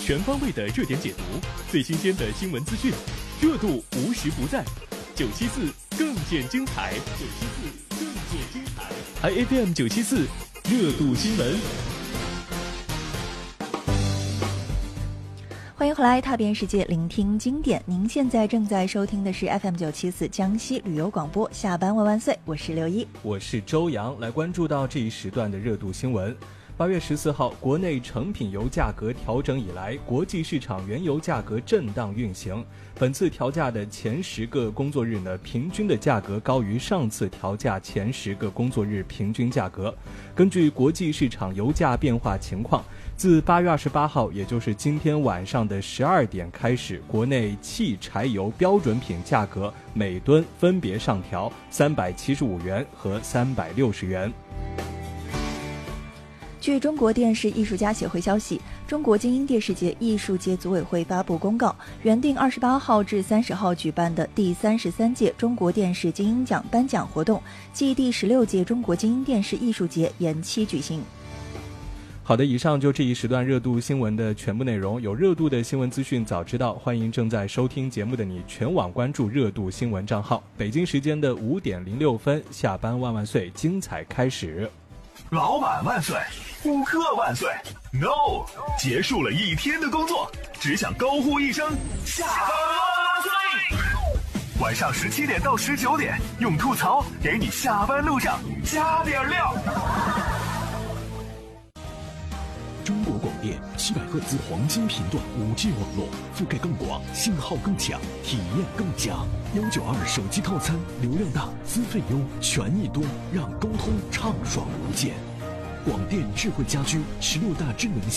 全方位的热点解读，最新鲜的新闻资讯，热度无时不在。974更见精彩，974更见精彩。iFM 974热度新闻。 欢迎回来，踏遍世界，聆听经典。您现在正在收听的是 FM 974江西旅游广播，下班万万岁，我是刘一， 我是周洋。来关注到这一时段的热度新闻。8月14号，国内成品油价格调整以来，国际市场原油价格震荡运行。本次调价的前10个工作日呢，平均的价格高于上次调价前10个工作日平均价格。根据国际市场油价变化情况，自8月28号，也就是今天晚上的12点开始，国内汽柴油标准品价格每吨分别上调375元和360元。 据中国电视艺术家协会消息，中国金鹰电视节艺术节组委会发布公告，原定28号至30号举办的第33届中国电视金鹰奖颁奖活动暨第16届中国金鹰电视艺术节延期举行。 好的，以上就这一时段热度新闻的全部内容。有热度的新闻资讯早知道，欢迎正在收听节目的你全网关注热度新闻账号。北京时间的5点06分，下班万万岁，精彩开始。 老板万岁，顾客万岁 ，No， 结束了一天的工作，只想高呼一声下班万岁。晚上17点到19点，用吐槽给你下班路上加点料。 中国广电700赫兹黄金频段5G 网络，覆盖更广，信号更强，体验更佳。192手机套餐，流量大，资费优，权益多，让沟通畅爽无间。广电智慧家居16大智能